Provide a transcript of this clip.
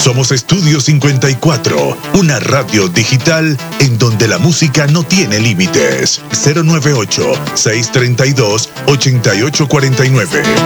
Somos Estudio 54, una radio digital en donde la música no tiene límites. 098-632-8849.